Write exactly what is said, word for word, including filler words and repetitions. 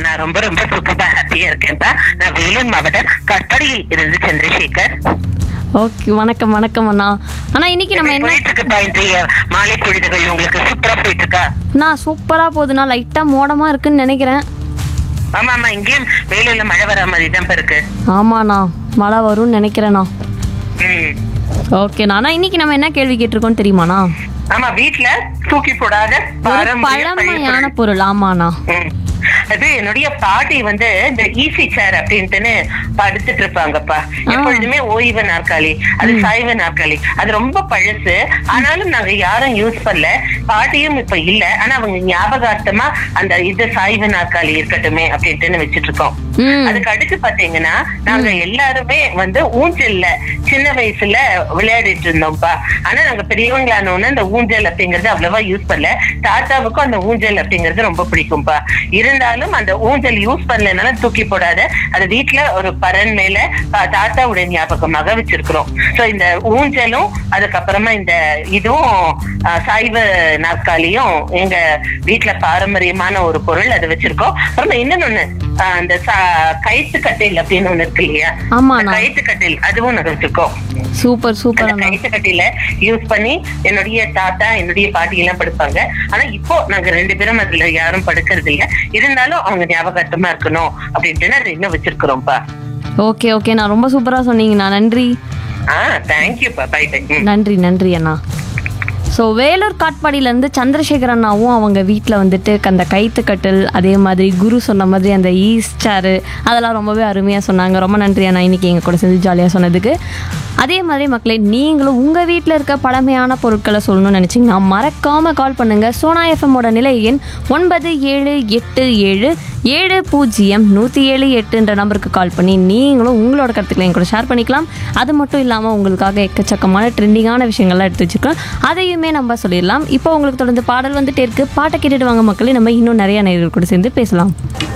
நான் ரொம்ப ரொம்ப சூப்பரா ஹாப்பியா இருக்கேன்ப்பா. நான் வேலூர் மாவட்டம் கட்படியில் இருந்து சந்திரசேகர். ஓகே, வணக்கம் வணக்கம் அண்ணா. அண்ணா இன்னைக்கு நம்ம என்ன போயிட்டு இருக்குப்பா இன்றைய மாலை பொழுதுகள் உங்களுக்கு சூப்பரா போயிட்டு இருக்கா? நான் சூப்பரா போகுதுண்ணா. லைட்டா மோடமா இருக்குன்னு நினைக்கிறேன். ஆமா ஆமா, இங்கேயும் வேலூர்ல மழை வர மாதிரி தான் இருக்கு. ஆமாண்ணா, மழை வரும்னு நினைக்கிறேண்ணா. ம். ஓகேண்ணா. அண்ணா இன்னைக்கு நம்ம என்ன கேள்வி கேட்டிருக்கோம் தெரியுமாண்ணா? ஆமா, வீட்டுல தூக்கி போடாத ஒரு பாரம்பரிய பழமையான பழைய பொருள். ஆமாண்ணா. பொருள். ம். அது என்னுடைய பாட்டி வந்து இந்த ஈசி சேர் அப்படின்ட்டுன்னு படுத்துட்டு இருப்பாங்கப்பா. எப்பொழுதுமே ஓய்வு நாற்காலி, அது சாய்வு நாற்காலி. அது ரொம்ப பழசு, ஆனாலும் நாங்க யாரும் யூஸ் பண்ணல. பாட்டியும் இப்ப இல்ல, ஆனா அவங்க ஞாபகார்த்தமா அந்த இது சாய்வு நாற்காலி இருக்கட்டுமே அப்படின்ட்டுன்னு வச்சிட்டு இருக்கோம். அதுக்கு அடுத்து பாத்தீங்கன்னா நாங்க எல்லாருமே வந்து ஊஞ்சல்ல சின்ன வயசுல விளையாடிட்டு இருந்தோம்ப்பா. ஆனா நாங்க பெரியவங்களானோன்னு அந்த ஊஞ்சல் அப்படிங்கறது அவ்வளவா யூஸ் பண்ணல. தாத்தாவுக்கும் அந்த ஊஞ்சல் அப்படிங்கறது ரொம்ப பிடிக்கும்பா. இருந்தாலும் அந்த ஊஞ்சல் யூஸ் பண்ணலனாலும் தூக்கி போடாத, அது வீட்டுல ஒரு பரன் மேல தாத்தாவுடைய ஞாபகமாக வச்சிருக்கிறோம். சோ இந்த ஊஞ்சலும் அதுக்கப்புறமா இந்த இதுவும் சாய்வு நாற்காலியும் எங்க வீட்டுல பாரம்பரியமான ஒரு பொருள், அதை வச்சிருக்கோம். அப்புறமா இன்னொன்னு அந்த கயிற்று கட்டில் அப்படின்னு ஒண்ணு இருக்கு இல்லையா, கயிற்று கட்டில், அதுவும் நாங்க வச்சிருக்கோம். Super super. கயிற்று கட்டில யூஸ் பண்ணி என்னுடைய தாத்தா என்னுடைய பாட்டி எல்லாம் படுப்பாங்க. ஆனா இப்போ நாங்க ரெண்டு பேரும் அதுல யாரும் படுக்கிறது இல்ல. இருந்தாலும் அவங்க ஞாபகமா இருக்கணும் அப்படின்ட்டு அதை இன்னும் வச்சிருக்கிறோம்ப்பா. ஓகே ஓகே, நான் ரொம்ப சூப்பரா சொன்னீங்கண்ணா. நன்றி. ஆஹ் தேங்க்யூப்பா. By by. நன்றி நன்றி அண்ணா. ஸோ வேலூர் காட்பாடியிலேருந்து சந்திரசேகர் அண்ணாவும் அவங்க வீட்டில் வந்துட்டு அந்த கைத்துக்கட்டில், அதே மாதிரி குரு சொன்ன மாதிரி அந்த ஈஸ் சேரு, அதெல்லாம் ரொம்பவே அருமையாக சொன்னாங்க. ரொம்ப நன்றி அண்ணா, இன்றைக்கி எங்கள் கூட சேர்ந்து ஜாலியாக சொன்னதுக்கு. அதே மாதிரி மக்களே, நீங்களும் உங்கள் வீட்டில் இருக்க பழமையான பொருட்களை சொல்லணும்னு நினச்சிங்கன்னா மறக்காமல் கால் பண்ணுங்கள். சோனா எஃப்எம்மோட நிலை எண் ஒன்பது ஏழு எட்டு ஏழு ஏழு பூஜ்ஜியம் நூற்றி ஏழு எட்டுன்ற நம்பருக்கு கால் பண்ணி நீங்களும் உங்களோட கருத்துக்களை என் கூட ஷேர் பண்ணிக்கலாம். அது மட்டும் இல்லாமல் உங்களுக்காக எக்கச்சக்கமான ட்ரெண்டிங்கான விஷயங்கள்லாம் எடுத்து வச்சுருக்கோம், அதையுமே நம்ம சொல்லிடலாம். இப்போ உங்களுக்கு தொடர்ந்து பாடல் வந்துட்டே இருக்குது. பாட்டை கேட்டுட்டு வாங்க மக்களே, நம்ம இன்னும் நிறைய நேயர்கள் கூட சேர்ந்து பேசலாம்.